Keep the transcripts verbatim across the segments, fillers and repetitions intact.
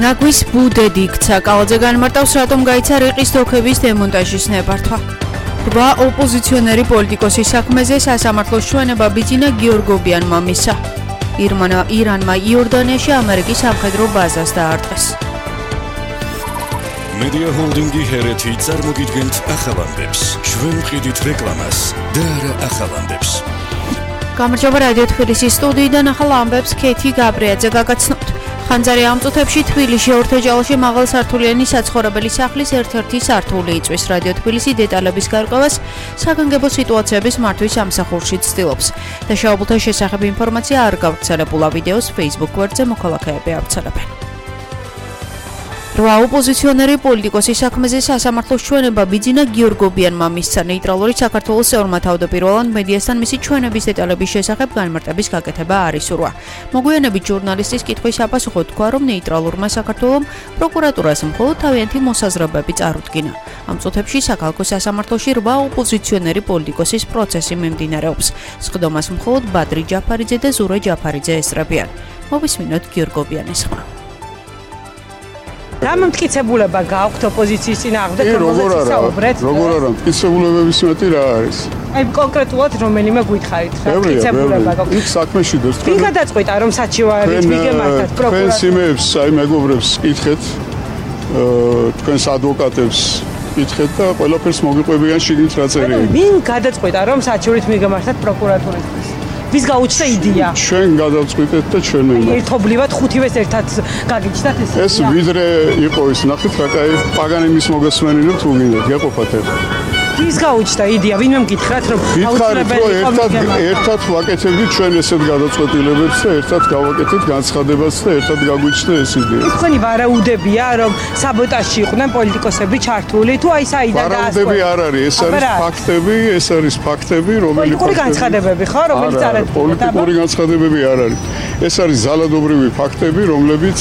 ნაგვის ბუდედი იქცა. კალაძე განმარტავს, რატომ გაიცა რიყის დოქების დემონტაჟის ნებართვა. რვა ოპოზიციონერი პოლიტიკოსის საქმეზე სასამართლოს ჩვენება ბიძინა გიორგობიანმა მისცა. ირანმა იორდანიაში ამერიკის სამხედრო ბაზას დაარტყეს. Media Holding-ი ჰერეთი წარმოგიდგენთ ახალამდებს. ჩვენ ვყიდით რეკლამას და არა ახალამდებს. გამარჯობა რადიო თბილისის სტუდიიდან ახალ ამბებს ქეთი გაბრიაძე გაგაცნობთ. ხანძარი ამ წუთებში თბილისში ორთეჯალოში მაღალსართულიანი საცხოვრებელი სახლის ერთ-ერთი სართული იწვის. რადიო თბილისი დეტალების გარკვევას საგანგებო სიტუაციების მართვის სამსახურში ცდილობს. დაშავებულთა შესახებ ინფორმაცია არ გავრცელებულა. ვიდეოს Facebook გვერდზე მოქალაქეები ავრცელებენ. რვა ოპოზიციონერი პოლიტიკოსის საქმეზე სასამართლოს ჩვენება ბიძინა გიორგობიანმა მისცა. ნეიტრალური საქართველოს ევრმა თავდაპირველად მედიასთან მისი ჩვენების დეტალების შესახებ განმარტების გაკეთება არ ისურვა. მოგვიანებით ჟურნალისტის კითხვის საპასუხოდ თქვა, რომ ნეიტრალურმა საქართველომ პროკურატურას მხოლოდ თავიანთი მოსაზრებები წარუდგინა. ამ წუთებში საქალაქო სასამართლოში რვა ოპოზიციონერი პოლიტიკოსის პროცესი მიმდინარეობს. სხდომას მხოლოდ ბადრი ჯაფარიძე და ზურა ჯაფარიძე ესწრებიან. მოვისმინოთ გიორგობიანის ხმა. რა მომტკიცებულება გააქვთ ოპოზიციის წინააღმდეგ, რომელზეც ისაუბრეთ? როგორ არა, მტკიცებულებების მეტი რა არის? აი კონკრეტულად რომელიმე გითხარით, რა მტკიცებულება გაქვთ? იქ საქმეში დოს. ვინ გადაწყვიტა რომ საჩივარით მიგემართათ პროკურატურა? თქვენ სიმეებს, აი მეგობრებს კითხეთ, თქვენს ადვოკატებს კითხეთ და ყველაფერს მოგიყვებიან შიგნით რა წერია. ვინ გადაწყვიტა რომ საჩივარით მიგემართათ პროკურატურისთვის? ვის გაუჩნდა იდეა? ჩვენ გადავწყვიტეთ და ჩვენ მიმართ. ერთობლივად ხუთივეს ერთად გაგიჩნდათ ეს. ეს ვიდრე იყო ის, ნახეთ რა კაი პაგანინის მოგესმენინო თუ გინდათ, გეყოფათ ერთ. ვის გაუჩნდა იდეა? ვინმე მკითხათ რომ აუცილებელი იყო ერთად ერთად ვაკეთებდით ჩვენ ესეთ გადაწყვეტილებებს და ერთად გავაკეთეთ განცხადებაც და ერთად გაგვიჩნდა ეს იდეა. თქვენი ვარაუდებია რომ საბოტაჟში იყვნენ პოლიტიკოსები ჩართული თუ აი საიდან დაასწრა? ვარაუდები არ არის, ეს არის ფაქტები, ეს არის ფაქტები, რომელი პოლიტიკური განცხადებები ხო, რომელიც არის პოლიტიკური განცხადებები არ არის. ეს არის ზალადობრივი ფაქტები, რომლებიც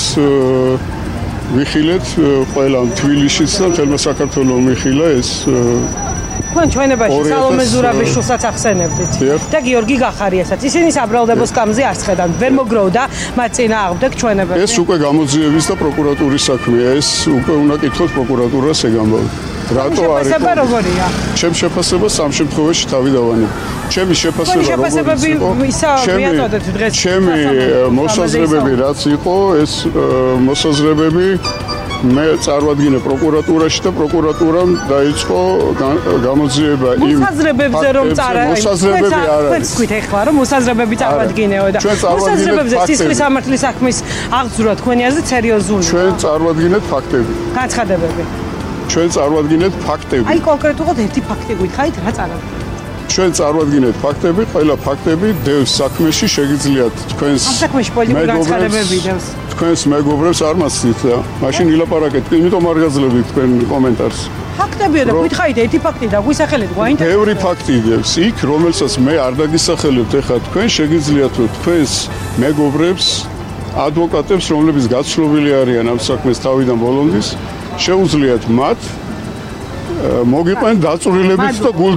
ვიხილეთ ყველამ თბილისშიც და მთელმა საქართველოს მიხილა ეს თქვენ ჩვენებაში სალომე ზურაბიშვილსაც ახსენებდით და გიორგი გახარიასაც. ისინი საბრალდებო სკამზე არ შეხედან, ვერ მოგროვდა მათ წინააღმდეგ ჩვენებაში. ეს უკვე გამოძიების და პროკურატურის საქმეა. ეს უკვე უნდა კითხოთ პროკურატურას ეგამბავ. რატო არის? შეფასება როგორია? ჩემ შეფასებას ამ შემთხვევაში თავი დავანებ. ჩემი შეფასება შეფასებები ისაა მიაწოდეთ დღეს. ჩემი მოსაზრებები რაც იყო, ეს მოსაზრებები მე წარვადგინე პროკურატურაში და პროკურატურამ დაიწყო გამოძიება იმ მოსაზრებებზე რომ წარა მოსაზრებები არ არის. თქვით ეხლა რომ მოსაზრებები წარვადგინეო და მოსაზრებებზე სისხლის სამართლის საქმის აღძვრა თქვენი აზრით სერიოზულია. ჩვენ წარვადგინეთ ფაქტები. განცხადებები. ჩვენ წარვადგინეთ ფაქტები. აი კონკრეტულად ერთი ფაქტი გითხარით რა წარვადგინეთ? ჩვენ წარვადგინეთ ფაქტები, ყველა ფაქტები დევს საქმეში, შეგიძლიათ თქვენს საქმეში პოლიტიკური განცხადებები დევს. თქვენს მეგობრებს არ მასწრით და მაშინ ილაპარაკეთ, იმიტომ არ გაძლევთ თქვენ კომენტარს. ფაქტებია და გითხარით ერთი ფაქტი და გვისახელეთ გვაინტერესებს. ბევრი ფაქტი დევს იქ, რომელსაც მე არ დაგისახელებთ, ეხლა თქვენ შეგიძლიათ თქვენს მეგობრებს, ადვოკატებს, რომლებიც გაცნობილი არიან ამ საქმეს თავიდან ბოლომდის, შეუძლიათ მათ მოგიყვნენ დაწვრილებიც და გულ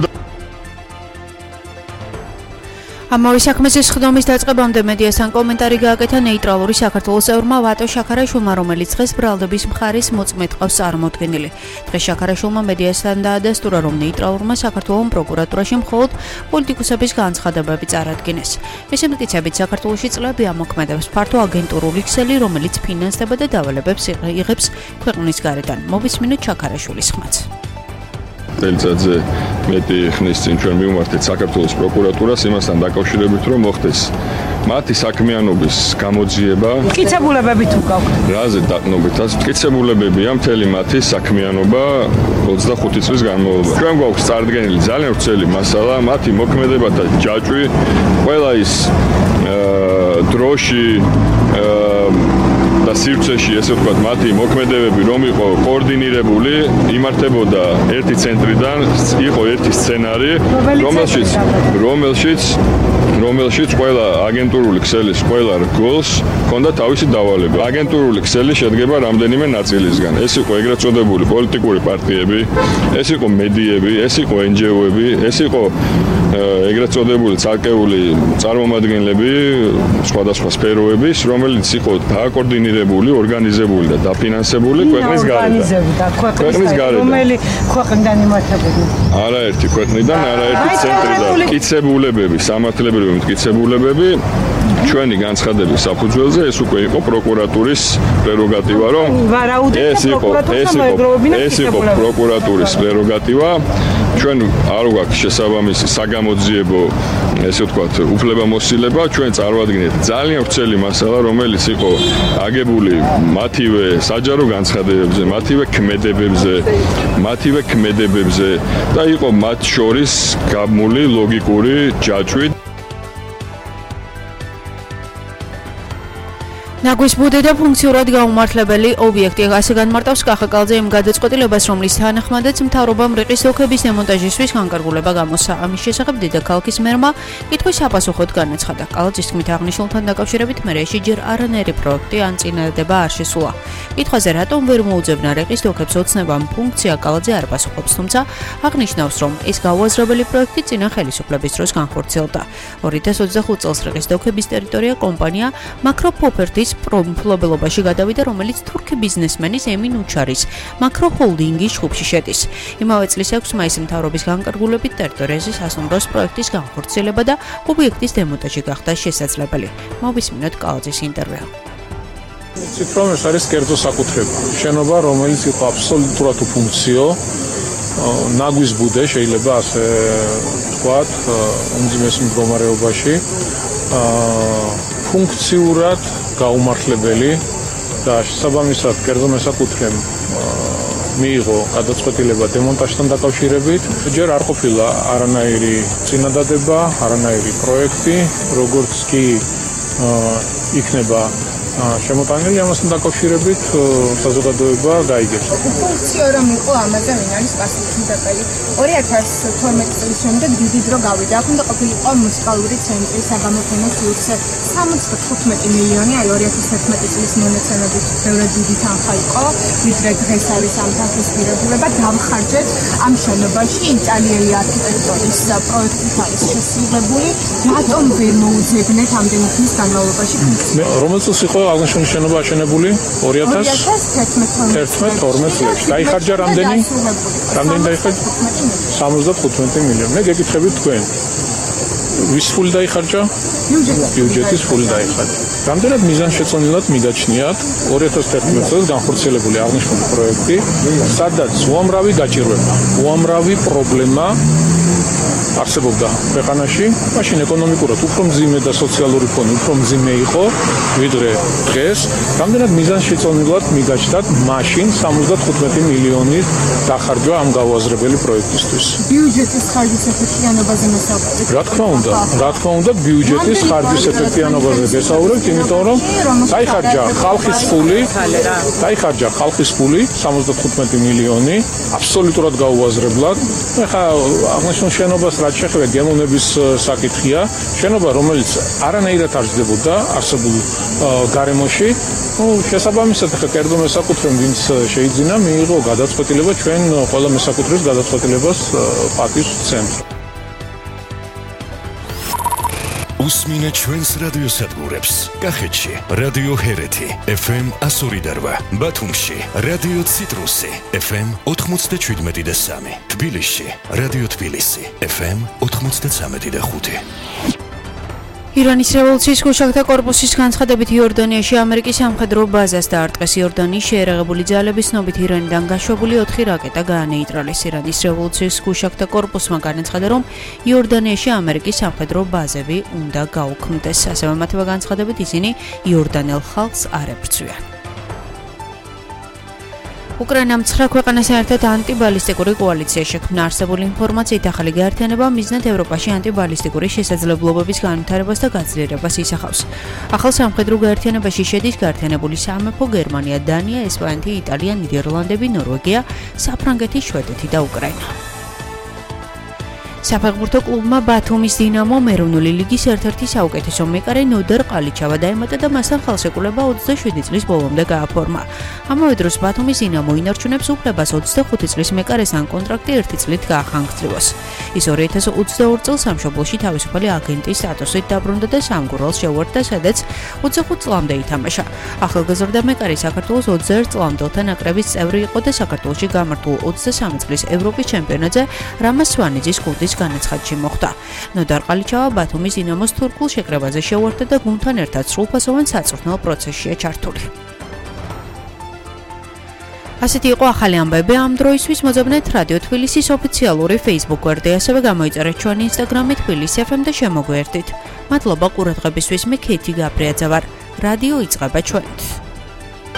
ამავე საქმეზე სხდომის დაწყებამდე მედიასთან კომენტარი გააკეთა ნეიტრალური საქართველოს ევრმა ვატო შაქარაშვილმა, რომელიც დღეს ბრალდების მხარის მოწმედ ყავს წარმოდგენილი. დღეს შაქარაშვილმა მედიასთან დაადასტურა, რომ ნეიტრალურმა საქართველოს პროკურატურაში მხოლოდ პოლიტიკოსების განცხადებები წარადგინეს. მისი მტკიცებით, საქართველოში წლები ამოქმედებს ფართო აგენტურული ქსელი, რომელიც ფინანსდება და დავალებებს იღებს ქვეყნის გარედან. მოვისმინოთ შაქარაშვილის ხმაც. წელიწადზე მეტი ხნის წინ ჩვენ მივმართეთ საქართველოს პროკურატურას იმასთან დაკავშირებით, რომ მოხდეს მათი საქმიანობის გამოძიება. მტკიცებულებები თუ გაქვთ? რაზე დაკნობითაც მტკიცებულებებია მთელი მათი საქმიანობა ოცდახუთი წლის განმავლობაში. ჩვენ გვაქვს წარდგენილი ძალიან ვრცელი მასალა, მათი მოქმედებათა ჯაჭვი, ყველა ის დროში და სივრცეში, ესე ვთქვათ, მათი მოქმედებები რომ იყო კოორდინირებული, იმართებოდა ერთი ცენტრიდან, იყო ერთი სცენარი, რომელშიც რომელშიც რომელშიც ყველა აგენტურული ქსელის ყველა რგოლს ჰქონდა თავისი დავალება. აგენტურული ქსელი შედგება რამდენიმე ნაწილისგან. ეს იყო ეგრეთ წოდებული პოლიტიკური პარტიები, ეს იყო მედიები, ეს იყო εν ჯი ო-ები, ეს იყო ეგრეთ წოდებული ცალკეული წარმომადგენლები სხვადასხვა სფეროების, რომელიც იყო დააკოორდინირებული, ორგანიზებული და დაფინანსებული ქვეყნის გარედან. ქვეყნის გარედან. რომელი ქვეყნიდან იმართებოდი? არაერთი ქვეყნიდან, არაერთი ცენტრიდან. მტკიცებულებები, სამართლებრივი მტკიცებულებები ჩვენი განცხადების საფუძველზე ეს უკვე იყო პროკურატურის პრეროგატივა, რომ ეს იყო ეს იყო ეს იყო პროკურატურის პრეროგატივა. ჩვენ არ გვაქვს შესაბამისი საგამოძიებო, ესე ვთქვათ, უფლებამოსილება. ჩვენ წარვადგენთ ძალიან ვრცელი მასალა, რომელიც იყო აგებული მათივე საჯარო განცხადებებზე, მათივე ქმედებებზე, მათივე ქმედებებზე და იყო მათ შორის გამული ლოგიკური ჯაჭვი. ნაგვის ბუდე და ფუნქციურად გაუმართლებელი ობიექტი ასე განმარტავს კახაკალძე იმ გადაწყვეტილებას, რომლის თანახმადაც მთავრობამ რიყის ოლქების დემონტაჟისთვის განკარგულება გამოსცა. ამის შესახებ დედაქალაქის მერმა კითხვის საპასუხოდ განაცხადა. კალძის თქმით აღნიშნულთან დაკავშირებით მერიაში ჯერ არანაირი პროექტი ან წინადადება არ შესულა. კითხვაზე რატომ ვერ მოუძებნა რიყის ოლქებს ოცნებამ ფუნქცია, კალძე არ პასუხობს, თუმცა აღნიშნავს, რომ ეს გაუაზრებელი პროექტი წინა ხელისუფლების დროს განხორციელდა. ორი ათას ოცდახუთ წელს რიყის ოლქების ტერიტორია კომპანია მაკროფოპერტის მფლობელობაში გადავიდა, რომელიც თურქი ბიზნესმენის ემინ უჩარის მაკროჰოლდინგის ჯგუფში შედის. იმავე წლის ექვსი მაისს მთავრობის განკარგულებით ტერიტორიაზე სასტუმროს პროექტის განხორციელება და ობიექტის დემონტაჟი გახდა შესაძლებელი. მოვისმინოთ კალძის ინტერვიუ. ციფრომეს არის კერძო საკუთრება. შენობა, რომელიც იყო აბსოლუტურად უფუნქციო, ნაგვის ბუდე შეიძლება ასე ვთქვათ, უმძიმეს მდგომარეობაში, ფუნქციურად გაუმართლებელი და შესაბამისად კერძო მესაკუთრემ მიიღო გადაწყვეტილება დემონტაჟთან დაკავშირებით. ჯერ არ ყოფილა არანაირი წინადადება, არანაირი პროექტი, როგორც კი იქნება შემოტანილი ამასთან დაკავშირებით საზოგადოება გაიგებს. ფუნქციო რომ იყო ამაზე ვინ არის პასუხისმგებელი? ორი ათას თორმეტი წლის შემდეგ დიდი დრო გავიდა. აქ უნდა ყოფილიყო მუსიკალური ცენტრი, საგამოფენო სივრცე, სამოცდათხუთმეტი მილიონი, აი ორი ათას თერთმეტი წლის მონაცემებით ბევრად დიდი თანხა იყო, ვიდრე დღეს არის ამ თანხის ღირებულება. დავხარჯეთ ამ შენობაში იტალიელი არქიტექტორის პროექტით არის შესრულებული. რატომ ვერ მოუძებნეთ ამდენი ხნის განმავლობაში ფუნქცია? რომელ წელს იყო აღნიშნული შენობა აშენებული? ორი ათას თერთმეტ თორმეტ წელს. დაიხარჯა რამდენი? რამდენი დაიხარჯა? სამოცდათხუთმეტი მილიონი. მე გეკითხებით თქვენ. ვის ფული დაიხარჯა? ბიუჯეტის ფული დაიხარჯა. რამდენად მიზანშეწონილად მიგაჩნიათ ორი ათას თერთმეტ წელს განხორციელებული აღნიშნული პროექტი, სადაც უამრავი გაჭირვება, უამრავი პრობლემა არსებობდა ქვეყანაში, მაშინ ეკონომიკურად უფრო მძიმე და სოციალური ფონი უფრო მძიმე იყო, ვიდრე დღეს. რამდენად მიზანშეწონილად მიგაჩნდათ მაშინ სამოცდათხუთმეტი მილიონი დახარჯვა ამ გაუაზრებელი პროექტისთვის. ბიუჯეტის ხარჯის ეფექტიანობაზე მოსაუბრეთ. რა თქმა უნდა, რა თქმა უნდა, ბიუჯეტის ხარჯის ეფექტიანობაზე გესაუბრებთ, იმიტომ რომ დაიხარჯა ხალხის ფული, დაიხარჯა ხალხის ფული სამოცდათხუთმეტი მილიონი, აბსოლუტურად გაუაზრებლად. ეხლა აღნიშნულ შენობას რაც შეეხება გემოვნების საკითხია, შენობა რომელიც არანაირად არ ჯდებოდა არსებულ გარემოში, ну, შესაბამისად ხა კერძო მესაკუთრემ ვინც შეიძინა, მიიღო გადაწყვეტილება ჩვენ ყველა მესაკუთრეს გადაწყვეტილებას პატივს ვცემთ. უსმინე ჩვენს რადიოსადგურებს. კახეთში რადიო ჰერეთი ეფ ემ εκατო ორი და რვა, ბათუმში რადიო ციტრუსი ეფ ემ ოთხმოცდაშვიდმეტი და სამი, თბილისში რადიო თბილისი ეფ ემ ოთხმოცდაცამეტი და ხუთი. ირანის რევოლუციის გუშაგთა კორპუსის განცხადებით იორდანიაში ამერიკის სამხედრო ბაზას დაარტყეს. იორდანიის შეერაღებული ძალების ცნობით ირანიდან გაშვებული ოთხი რაკეტა გაანეიტრალეს. ირანის რევოლუციის გუშაგთა კორპუსმა განაცხადა, რომ იორდანიაში ამერიკის სამხედრო ბაზები უნდა გაუქმდეს. ასევე მათმა განცხადებით ისინი იორდანელ ხალხს არ ებრძვიან. უკრაინამ ცხრა ქვეყანას ერთად ანტიბალისტიკური კოალიცია შექმნა. არსებული ინფორმაციით ახალი გაერთიანება მიზნად ევროპაში ანტიბალისტიკური შესაძლებლობების განვითარებას და გაძლიერებას ისახავს. ახალ სამხედრო გაერთიანებაში შედის გაერთიანებული სამეფო, გერმანია, დანია, ესპანეთი, იტალია, ნიდერლანდები, ნორვეგია, საფრანგეთი, შვედეთი და უკრაინა. საფეხბურთო კლუბმა ბათუმის დინამომ ეროვნული ლიგის ერთ-ერთი საუკეთესო მეკარე ნოდარ ყალიჩავა დაემატა და მასთან ხელშეკრულება ოცდაშვიდი წლის ბოლომდე გააფორმა. ამავე დროს ბათუმის დინამო ინარჩუნებს უფლებას ოცდახუთი წლის მეკარესთან კონტრაქტი ერთი წლით გაახანგრძლივოს. ის ორი ათას ოცდაორი წელს სამშობლოში თავისუფალი აგენტის სტატუსით დაბრუნდა და სამგურელს შეუერთდა, სადაც ოცდახუთ წლამდე ითამაშა. ახალგაზრდა მეკარე საქართველოს ოცდაერთ წლამდელთა ნაკრების წევრი იყო და საქართველოში გამართულ ოცდასამი წლის ევროპის ჩემპიონატზე რამაზ სვანიძის გუნდის განაცხადში მოხვდა. ნოდარ ყალიჩავა ბათუმის დინამოს თურქულ შეკრებაზე შეუერთდა და გუნდთან ერთად სრულფასოვან საწვრთნელ პროცესშია ჩართული. ასეთი იყო ახალი ამბები ამ დროისთვის. მოძებნეთ რადიო თბილისის ოფიციალური Facebook გვერდი, ასევე გამოიწერეთ ჩვენი Instagram-ი თბილისი ეფ ემ და შემოგვიერთდით. მადლობა ყურადღებისთვის. მე ქეთი გაბრიაძე ვარ. რადიო იწყება ჩვენით.